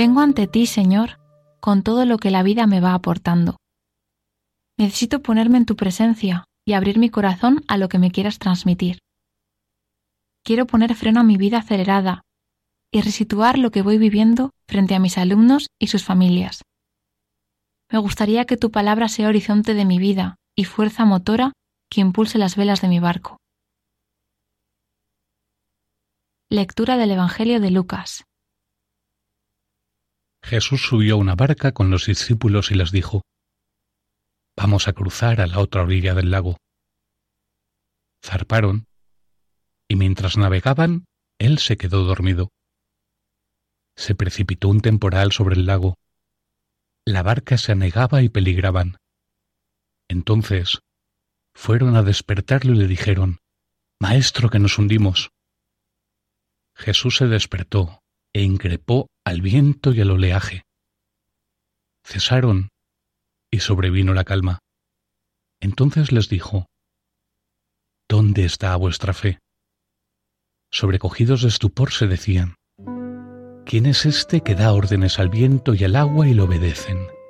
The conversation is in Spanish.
Vengo ante ti, Señor, con todo lo que la vida me va aportando. Necesito ponerme en tu presencia y abrir mi corazón a lo que me quieras transmitir. Quiero poner freno a mi vida acelerada y resituar lo que voy viviendo frente a mis alumnos y sus familias. Me gustaría que tu palabra sea horizonte de mi vida y fuerza motora que impulse las velas de mi barco. Lectura del Evangelio de Lucas. Jesús subió a una barca con los discípulos y les dijo: «Vamos a cruzar a la otra orilla del lago». Zarparon, y mientras navegaban, él se quedó dormido. Se precipitó un temporal sobre el lago. La barca se anegaba y peligraban. Entonces fueron a despertarlo y le dijeron: «Maestro, que nos hundimos». Jesús se despertó e increpó al viento y al oleaje. Cesaron y sobrevino la calma. Entonces les dijo: «¿Dónde está vuestra fe?». Sobrecogidos de estupor se decían: «¿Quién es este que da órdenes al viento y al agua y lo obedecen?».